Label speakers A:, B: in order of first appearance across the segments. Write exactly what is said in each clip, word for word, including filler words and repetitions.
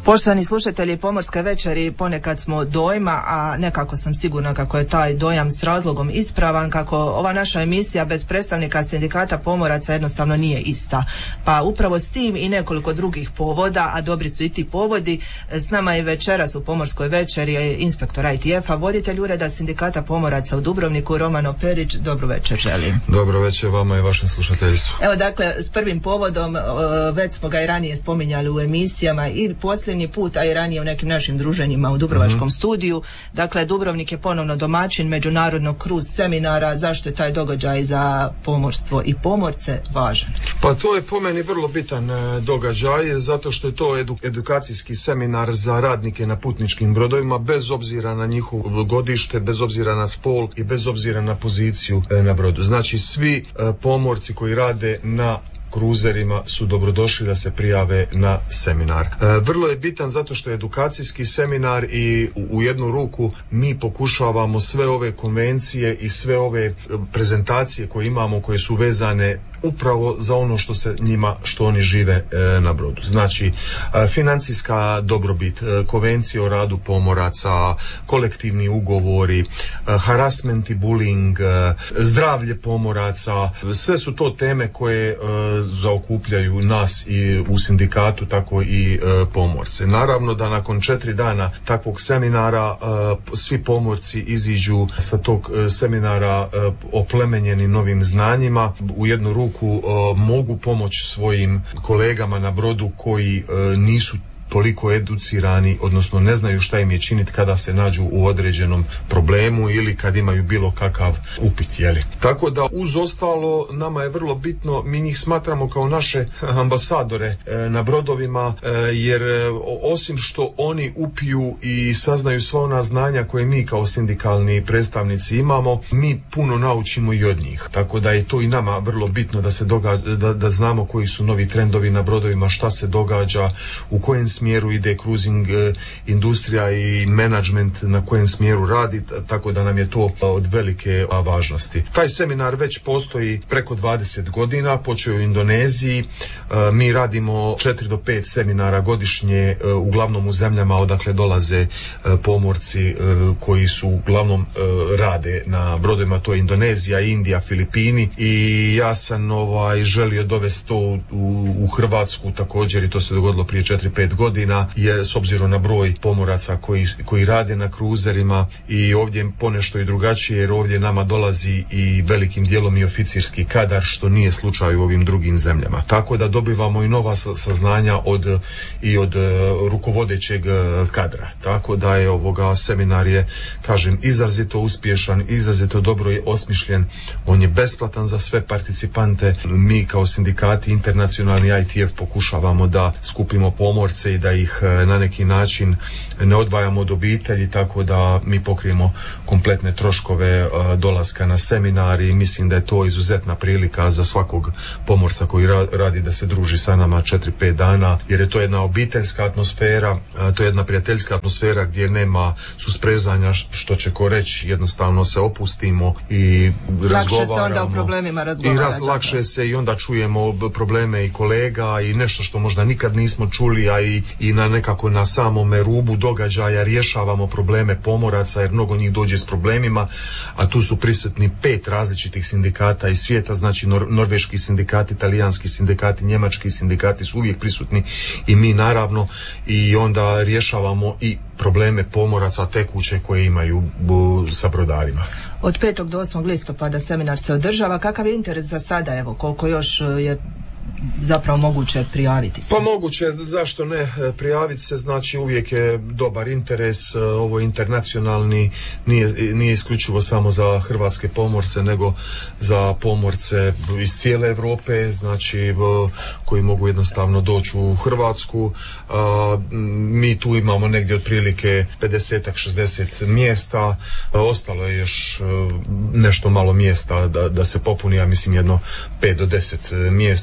A: Poštovani slušatelji Pomorske večeri, ponekad smo dojma, a nekako sam sigurna kako je taj dojam s razlogom ispravan, kako ova naša emisija bez predstavnika sindikata pomoraca jednostavno nije ista. Pa upravo s tim i nekoliko drugih povoda, a dobri su i ti povodi, s nama je večeras u Pomorskoj večeri inspektor I T F-a, voditelj ureda sindikata pomoraca u Dubrovniku, Romano Perić. Dobro večer želim.
B: Dobro večer vama i vašem slušateljstvu.
A: Evo dakle, s prvim povodom, već smo ga i ranije spominjali u emisijama i posljednji put, a i ranije u nekim našim druženjima u Dubrovačkom mm-hmm. studiju. Dakle, Dubrovnik je ponovno domaćin međunarodnog kruz seminara. Zašto je taj događaj za pomorstvo i pomorce važan?
B: Pa to je po meni vrlo bitan događaj, zato što je to edu- edukacijski seminar za radnike na putničkim brodovima, bez obzira na njihovo godište, bez obzira na spol i bez obzira na poziciju na brodu. Znači, svi pomorci koji rade na kruzerima su dobrodošli da se prijave na seminar. E, vrlo je bitan zato što je edukacijski seminar i u, u jednu ruku mi pokušavamo sve ove konvencije i sve ove prezentacije koje imamo, koje su vezane upravo za ono što se njima, što oni žive e, na brodu. Znači, e, financijska dobrobit, e, konvencije o radu pomoraca, kolektivni ugovori, e, harassment i bullying, e, zdravlje pomoraca, sve su to teme koje e, zaokupljaju nas i u sindikatu, tako i e, pomorce. Naravno da nakon četiri dana takvog seminara e, svi pomorci iziđu sa tog e, seminara e, oplemenjeni novim znanjima, u jednu ruku mogu pomoći svojim kolegama na brodu koji e, nisu toliko educirani, odnosno ne znaju šta im je činiti kada se nađu u određenom problemu ili kad imaju bilo kakav upit, jeli. Tako da uz ostalo nama je vrlo bitno, mi njih smatramo kao naše ambasadore e, na brodovima, e, jer e, osim što oni upiju i saznaju sva ona znanja koje mi kao sindikalni predstavnici imamo, mi puno naučimo i od njih. Tako da je to i nama vrlo bitno da se događa, da, da znamo koji su novi trendovi na brodovima, šta se događa, u kojem smjeru ide cruising e, industrija i menadžment, na kojem smjeru radi, tako da nam je to od velike a, važnosti. Taj seminar već postoji preko dvadeset godina, počeo u Indoneziji, e, mi radimo četiri do pet seminara godišnje, e, uglavnom u zemljama odakle dolaze e, pomorci e, koji su uglavnom e, rade na brodovima, to je Indonezija, Indija, Filipini, i ja sam ovaj, želio dovesti to u, u Hrvatsku također, i to se dogodilo prije četiri pet godina, jer s obzirom na broj pomoraca koji, koji rade na kruzerima, i ovdje je ponešto i drugačije, jer ovdje nama dolazi i velikim dijelom i oficirski kadar, što nije slučaj u ovim drugim zemljama. Tako da dobivamo i nova saznanja od, i od uh, rukovodećeg uh, kadra. Tako da je ovoga seminar je, kažem, izrazito uspješan, izrazito dobro je osmišljen, on je besplatan za sve participante. Mi kao sindikati internacionalni I T F pokušavamo da skupimo pomorce i da ih na neki način ne odvajamo od obitelji, tako da mi pokrijemo kompletne troškove dolaska na seminar, i mislim da je to izuzetna prilika za svakog pomorca koji radi da se druži sa nama četiri pet dana, jer je to jedna obiteljska atmosfera, to je jedna prijateljska atmosfera gdje nema susprezanja, što će ko reći, jednostavno se opustimo i razgovaramo.
A: Lakše se onda o problemima razgovaramo.
B: I raz, lakše se i onda čujemo probleme i kolega i nešto što možda nikad nismo čuli, a i i na nekako na samome rubu događaja rješavamo probleme pomoraca, jer mnogo njih dođe s problemima, a tu su prisutni pet različitih sindikata iz svijeta, znači nor- norveški sindikati, italijanski sindikati, njemački sindikati su uvijek prisutni, i mi naravno, i onda rješavamo i probleme pomoraca tekuće koje imaju bu, sa brodarima.
A: Od petog do osmog listopada seminar se održava. Kakav je interes za sada, evo, koliko još je zapravo moguće prijaviti se?
B: Pa moguće, zašto ne prijaviti se, znači uvijek je dobar interes, ovo je internacionalni, nije, nije isključivo samo za hrvatske pomorce, nego za pomorce iz cijele Europe, znači koji mogu jednostavno doći u Hrvatsku. A, mi tu imamo negdje otprilike pedeset do šezdeset mjesta, a, ostalo je još nešto malo mjesta da, da se popuni, ja mislim jedno pet do deset mjesta, nije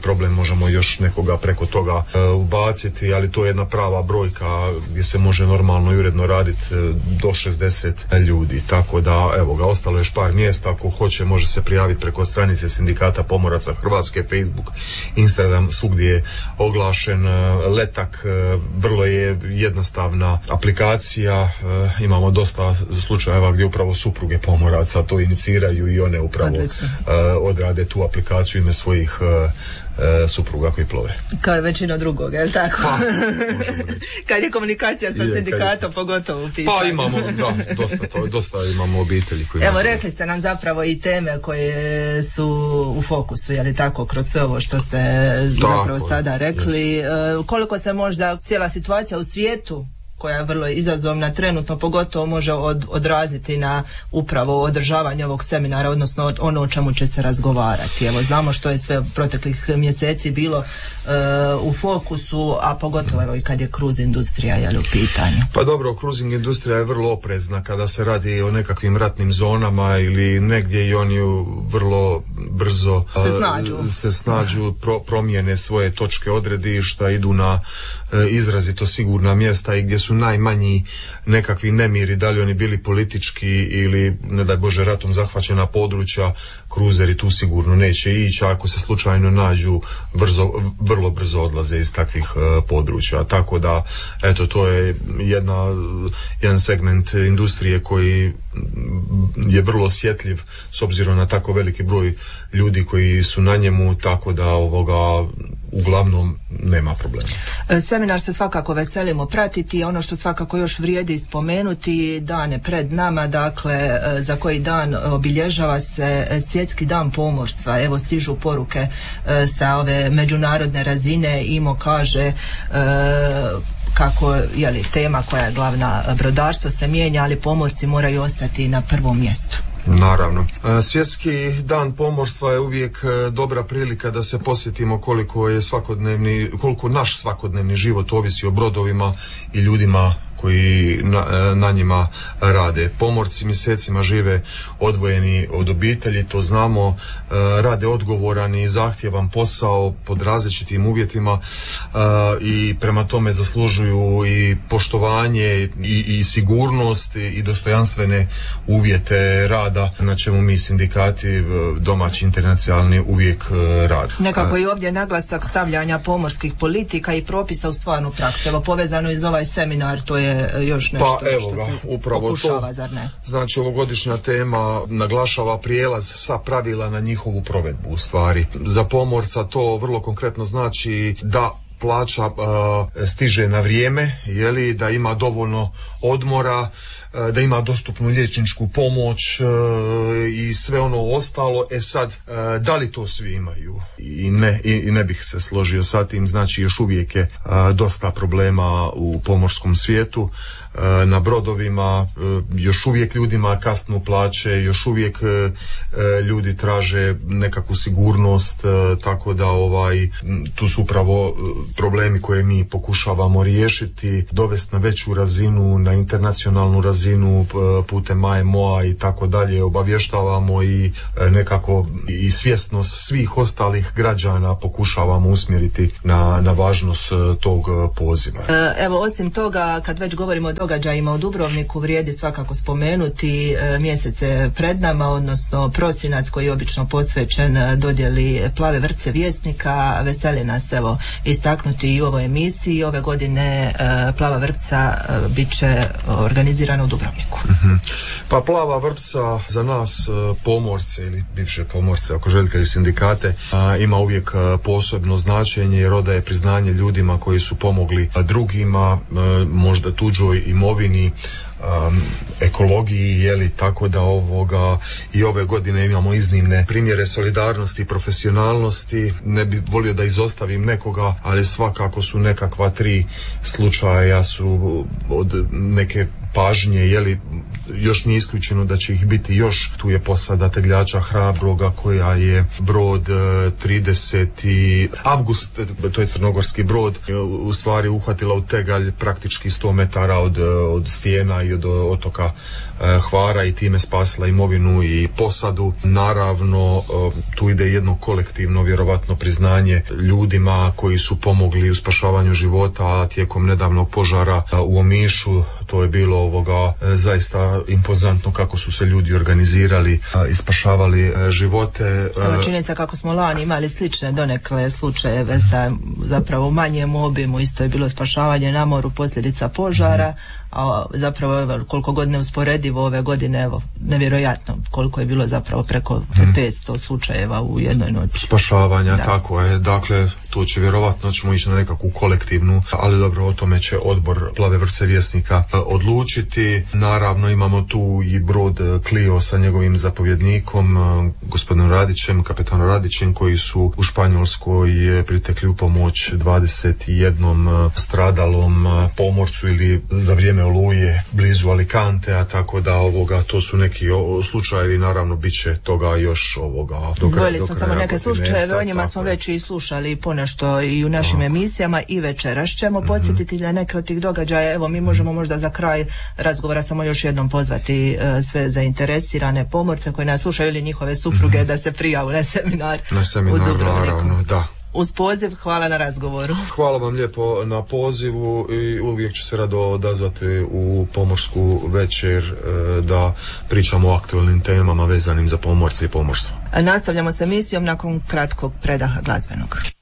B: problem, možemo još nekoga preko toga uh, ubaciti, ali to je jedna prava brojka gdje se može normalno i uredno raditi uh, do šezdeset ljudi, tako da evo ga, ostalo je još par mjesta, ako hoće može se prijaviti preko stranice Sindikata pomoraca Hrvatske, Facebook, Instagram, svugdje je oglašen uh, letak, uh, vrlo je jednostavna aplikacija, uh, imamo dosta slučajeva gdje upravo supruge pomoraca to iniciraju i one upravo uh, odrade tu aplikaciju ime svojih uh, supruga koji plove.
A: Kao je većina drugog, je li tako?
B: Pa,
A: kad je komunikacija sa je, sindikatom, je... pogotovo u pitanju.
B: Pa imamo, da, dosta, to, dosta imamo obitelji koji...
A: Evo, rekli ste nam zapravo i teme koje su u fokusu, je li tako, kroz sve ovo što ste zapravo tako, sada rekli. Yes. Koliko se možda cijela situacija u svijetu, koja je vrlo izazovna trenutno, pogotovo može od, odraziti na upravo održavanje ovog seminara, odnosno ono o čemu će se razgovarati. Evo, znamo što je sve proteklih mjeseci bilo e, u fokusu, a pogotovo evo i kad je cruise industrija je li u pitanju.
B: Pa dobro, cruising industrija je vrlo oprezna kada se radi o nekakvim ratnim zonama ili negdje i oni vrlo brzo
A: se snađu,
B: a, se snađu pro, promijene svoje točke odredišta, idu na e, izrazito sigurna mjesta i gdje su najmanji nekakvi nemiri, da li oni bili politički ili ne daj Bože ratom zahvaćena područja, kruzeri tu sigurno neće ići, ako se slučajno nađu brzo, vrlo brzo odlaze iz takvih uh, područja, tako da eto, to je jedna, jedan segment industrije koji je vrlo osjetljiv s obzirom na tako veliki broj ljudi koji su na njemu, tako da ovoga uglavnom nema problema.
A: Seminar se svakako veselimo pratiti, ono što svakako još vrijedi spomenuti, dane pred nama, dakle za koji dan obilježava se Svjetski dan pomorstva. Evo, stižu poruke sa ove međunarodne razine, I M O kaže kako je li tema koja je glavna, brodarstvo se mijenja, ali pomorci moraju ostati na prvom mjestu.
B: Naravno. Svjetski dan pomorstva je uvijek dobra prilika da se posjetimo koliko je svakodnevni, koliko naš svakodnevni život ovisi o brodovima i ljudima koji na, na njima rade. Pomorci mjesecima žive odvojeni od obitelji, to znamo, rade odgovoran i zahtjevan posao pod različitim uvjetima i prema tome zaslužuju i poštovanje i, i sigurnost i dostojanstvene uvjete rada, na čemu mi sindikati domaći internacionalni uvijek rade.
A: Nekako i ovdje naglasak stavljanja pomorskih politika i propisa u stvarnu praksu. Evo, povezano iz ovaj seminar, to je još nešto
B: pa, evo
A: što
B: ga,
A: se
B: upravo
A: pokušava,
B: to,
A: zar ne?
B: Znači, ovogodišnja tema naglašava prijelaz sa pravila na njihovu provedbu u stvari. Za pomorca to vrlo konkretno znači da plaća uh, stiže na vrijeme, jeli, da ima dovoljno odmora, uh, da ima dostupnu liječničku pomoć uh, i sve ono ostalo. E sad, uh, da li to svi imaju? I ne, i, i ne bih se složio sa tim. Znači, još uvijek je uh, dosta problema u pomorskom svijetu, uh, na brodovima, uh, još uvijek ljudima kasnu plaće, još uvijek uh, ljudi traže nekakvu sigurnost, uh, tako da ovaj, tu su upravo uh, problemi koje mi pokušavamo riješiti, dovesti na veću razinu, na internacionalnu razinu putem A M O-a i tako dalje. Obavještavamo i nekako i svjesnost svih ostalih građana pokušavamo usmjeriti na, na važnost tog poziva.
A: Evo, osim toga, kad već govorimo o događajima u Dubrovniku, vrijedi svakako spomenuti mjesece pred nama, odnosno prosinac koji je obično posvećen dodjeli Plave vrpce Vjesnika. Veseli nas evo istaknuti i u ovoj emisiji. Ove godine Plava vrpca bit će organizirana u Dubrovniku.
B: Mm-hmm. Pa Plava vrpca za nas pomorce ili bivše pomorce, ako želite, ili sindikate, ima uvijek posebno značenje jer odaje priznanje ljudima koji su pomogli drugima, možda tuđoj imovini, Um, ekologiji, jeli, tako da ovoga i ove godine imamo iznimne primjere solidarnosti i profesionalnosti. Ne bi volio da izostavim nekoga, ali svakako su nekakva tri slučaja su od neke pažnje, jeli, još nije isključeno da će ih biti još. Tu je posada tegljača Hrabroga koja je brod trideseti avgust, to je crnogorski brod, u stvari uhvatila u tegalj praktički sto metara od, od stijena i od otoka Hvara i time spasila imovinu i posadu. Naravno, tu ide jedno kolektivno vjerovatno priznanje ljudima koji su pomogli u spašavanju života, a tijekom nedavnog požara u Omišu to je bilo ovoga zaista impozantno kako su se ljudi organizirali i spašavali živote.
A: Sama činjenica kako smo lani imali slične donekle slučajeve sa zapravo u manjem obimu, isto je bilo spašavanje na moru posljedica požara, a zapravo evo, koliko god ne usporedivo ove godine, evo, nevjerojatno koliko je bilo zapravo preko petsto slučajeva u jednoj noći.
B: Spašavanja, da. Tako je. Dakle, to će vjerovatno ćemo ići na nekakvu kolektivnu, ali dobro, o tome će odbor Plave vrpce Vjesnika odlučiti. Naravno, imamo tu i brod Clio sa njegovim zapovjednikom, gospodinom Radićem, kapetanom Radićem, koji su u Španjolskoj pritekli u pomoć dvadeset jednom stradalom pomorcu ili za vrijeme oluje blizu Alicante, a tako da ovoga, to su neki o, slučajevi, naravno bit će toga još ovoga.
A: Izdvojili smo samo neke slučajeve, o njima smo već i slušali ponešto i u našim tako. emisijama i večeras ćemo podsjetiti mm-hmm. na neke od tih događaja. Evo, mi možemo možda za kraj razgovora samo još jednom pozvati uh, sve zainteresirane pomorce koji nas slušaju ili njihove supruge mm-hmm. da se prijavu na seminar,
B: na seminar
A: u Dubrovniku.
B: Naravno, da.
A: Uz poziv, hvala na razgovoru.
B: Hvala vam lijepo na pozivu i uvijek ću se rado odazvati u pomorsku večer da pričamo o aktualnim temama vezanim za pomorce i pomorstvo.
A: Nastavljamo s emisijom nakon kratkog predaha glazbenog.